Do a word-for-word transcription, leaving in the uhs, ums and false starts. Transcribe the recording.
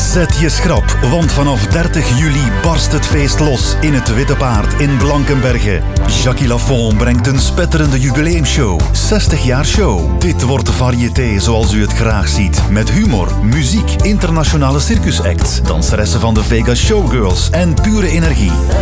Zet je schrap, want vanaf dertig juli barst het feest los in het Witte Paard in Blankenberge. Jackie Lafont brengt een spetterende jubileumshow. zestig jaar show. Dit wordt de variété zoals u het graag ziet. Met humor, muziek, internationale circusacts, danseressen van de Vegas Showgirls en pure energie.